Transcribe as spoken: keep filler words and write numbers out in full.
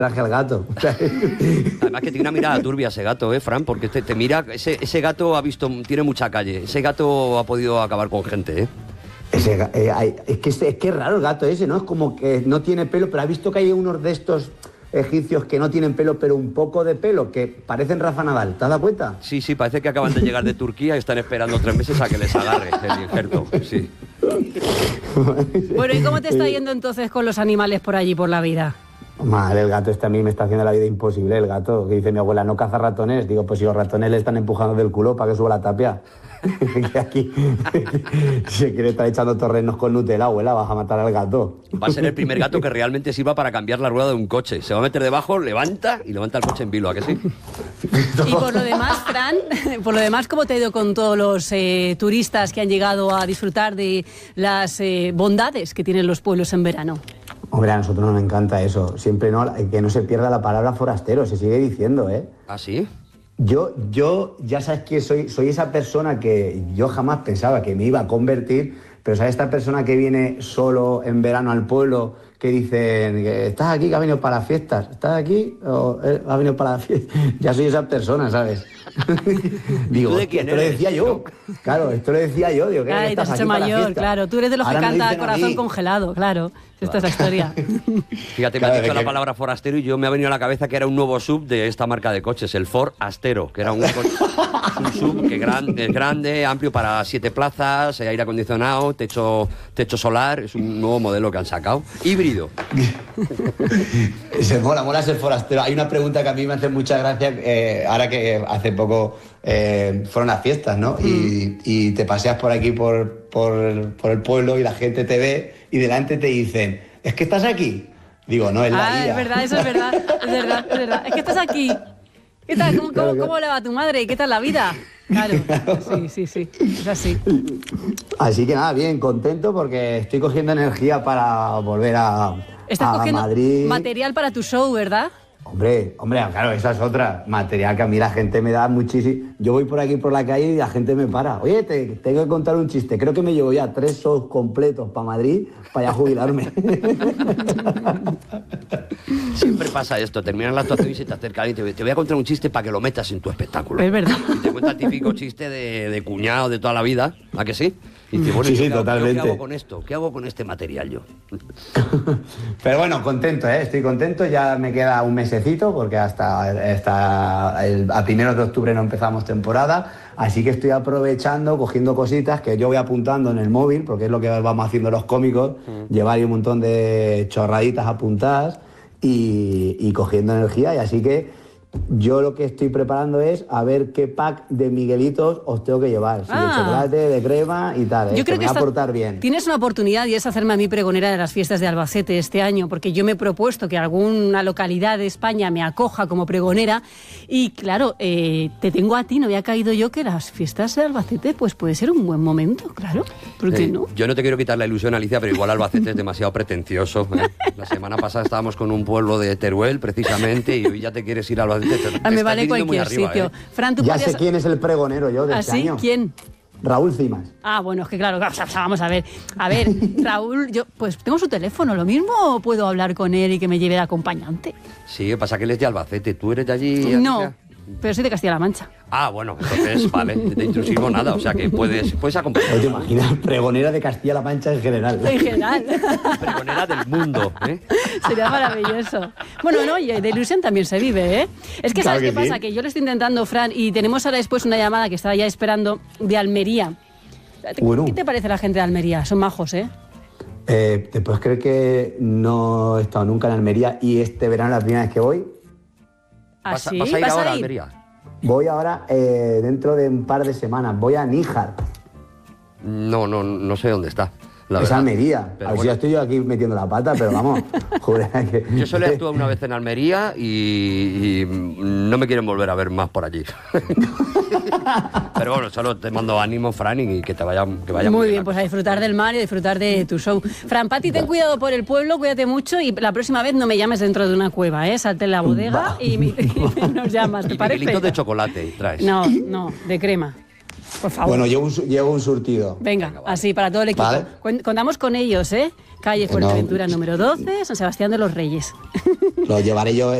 traje al gato. Además que tiene una mirada turbia ese gato, ¿eh, Fran? Porque te, te mira, ese, ese gato ha visto, tiene mucha calle. Ese gato ha podido acabar con gente, ¿eh? Ese, eh, es, que, es que es raro el gato ese, ¿no? Es como que no tiene pelo, pero ha visto que hay unos de estos egipcios que no tienen pelo, pero un poco de pelo, que parecen Rafa Nadal. ¿Te has dado cuenta? Sí, sí, parece que acaban de llegar de Turquía y están esperando tres meses a que les agarre el injerto, sí. Bueno, ¿y cómo te está yendo entonces con los animales por allí, por la vida? Madre, el gato este a mí me está haciendo la vida imposible, el gato. Que dice mi abuela, no caza ratones. Digo, pues si los ratones le están empujando del culo para que suba la tapia. Que aquí se quiere estar echando torrenos con Nutella, abuela, vas a matar al gato. Va a ser el primer gato que realmente sirva para cambiar la rueda de un coche. Se va a meter debajo, levanta y levanta el coche en vilo, ¿a que sí? Y por lo demás, Fran, por lo demás, ¿cómo te ha ido con todos los eh, turistas que han llegado a disfrutar de las eh, bondades que tienen los pueblos en verano? Hombre, a nosotros nos encanta eso. Siempre no, que no se pierda la palabra forastero, se sigue diciendo, ¿eh? ¿Ah, sí? Yo, yo, ya sabes que soy, soy esa persona que yo jamás pensaba que me iba a convertir, pero sabes, esta persona que viene solo en verano al pueblo, que dicen, ¿estás aquí que has venido para las fiestas? ¿Estás aquí o has venido para las fiestas? Ya soy esa persona, ¿sabes? Digo, ¿De quién esto lo eres? decía yo. Claro, esto lo decía yo. Digo, ¿qué Ay, te has estás hecho aquí para la mayor, fiesta? claro. Tú eres de los Ahora que me canta dicen a corazón mí. congelado, claro. Esta es la historia. Fíjate, me Claro, has dicho de la que- palabra forastero y yo me ha venido a la cabeza que era un nuevo sub de esta marca de coches, el Ford Astero, que era un, co- un sub que gran- es grande, amplio para siete plazas, aire acondicionado, techo, techo solar, es un nuevo modelo que han sacado. Híbrido. Se mola, mola ser forastero. Hay una pregunta que a mí me hace mucha gracia, eh, ahora que hace poco eh, fueron las fiestas, ¿no? Mm. Y, y te paseas por aquí, por, por, por el pueblo, y la gente te ve y delante te dicen, ¿es que estás aquí? Digo, no, es la Ah, vida. es verdad, eso es verdad, es verdad, es verdad. Es que estás aquí. ¿Qué tal? ¿Cómo, cómo, cómo le va a tu madre? ¿Qué tal la vida? Claro, sí, sí, sí, es así. Así que nada, bien, contento porque estoy cogiendo energía para volver a, Estás a cogiendo Madrid. material para tu show, ¿verdad? Hombre, hombre, claro, esa es otra. Material que a mí la gente me da muchísimo. Yo voy por aquí por la calle y la gente me para. Oye, te tengo que contar un chiste. Creo que me llevo ya tres shows completos para Madrid para ya jubilarme. Siempre pasa esto, terminan la actuación y se te acercan y te, te voy a contar un chiste para que lo metas en tu espectáculo. Es verdad. Y te cuenta el típico chiste de, de cuñado de toda la vida, ¿a que sí? Y dice, bueno, Sí, ¿yo sí, qué hago- totalmente. yo ¿qué hago con esto? ¿Qué hago con este material yo? Pero bueno, contento, ¿eh? Estoy contento. Ya me queda un mesecito porque hasta, hasta el, a primeros de octubre no empezamos temporada. Así que estoy aprovechando, cogiendo cositas que yo voy apuntando en el móvil, porque es lo que vamos haciendo los cómicos, mm. llevar ahí un montón de chorraditas apuntadas y, y cogiendo energía. Y así que yo lo que estoy preparando es a ver qué pack de Miguelitos os tengo que llevar. Si Ah. de chocolate, de crema y tal. ¿eh? Yo creo que que me va a esta- portar bien. Tienes una oportunidad y es hacerme a mí pregonera de las fiestas de Albacete este año, porque yo me he propuesto que alguna localidad de España me acoja como pregonera y claro, eh, te tengo a ti, no había caído yo que las fiestas de Albacete pues puede ser un buen momento, claro, ¿por qué Eh, no? Yo no te quiero quitar la ilusión, Alicia, pero igual Albacete es demasiado pretencioso, ¿eh? La semana pasada estábamos con un pueblo de Teruel, precisamente, y hoy ya te quieres ir a Albacete. Te, te Ah, me estás vale viniendo muy cualquier arriba, sitio. ¿eh? Fran, tú Ya podrías... sé quién es el pregonero yo de ¿Ah, este sí? año. ¿Quién? Raúl Cimas. Ah, bueno, es que claro, vamos a ver. A ver, Raúl, yo pues tengo su teléfono, ¿lo mismo o puedo hablar con él y que me lleve de acompañante? Sí, ¿qué pasa? Que él es de Albacete, ¿tú eres de allí? No, Alicia? pero soy de Castilla-La Mancha. Ah, bueno, entonces, vale, de intrusivo nada, o sea que puedes, puedes acompañar. ¿Te imaginas? Pregonera de Castilla-La Mancha en general. En general. Pregonera del mundo, ¿eh? Sería maravilloso. Bueno, no, y de ilusión también se vive, ¿eh? Es que, Claro ¿sabes que qué pasa? sí. Que yo le estoy intentando, Fran, y tenemos ahora después una llamada que estaba ya esperando de Almería. Bueno. ¿Qué te parece la gente de Almería? Son majos, ¿eh? Eh, ¿Te puedes creer que no he estado nunca en Almería y este verano es la primera vez que voy? ¿Vas, a- ¿Así? vas a ir ¿Vas ahora a a ir? Almería? Voy ahora eh, dentro de un par de semanas. Voy a Níjar. No, no, no sé dónde está. La Es verdad. Almería. Pero A ver si bueno. ya estoy yo aquí metiendo la pata, pero vamos. Jure que... Yo solo he actuado una vez en Almería y, y no me quieren volver a ver más por allí. Pero bueno, solo te mando ánimo, Fran, y que te vaya, que vaya Muy muy bien, pues a disfrutar del mar y a disfrutar de tu show. Fran, Pati, ten cuidado por el pueblo, cuídate mucho y la próxima vez no me llames dentro de una cueva, ¿eh? Salte en la bodega y, me- y nos llamas, ¿te Y parece? Miguelitos de chocolate traes. No, no, de crema. Por favor. Bueno, llevo un, llevo un surtido. Venga, Venga vale. así para todo el equipo. ¿Vale? Contamos con ellos, ¿eh? Calle Fuerteventura no, número doce, San Sebastián de los Reyes. Lo llevaré yo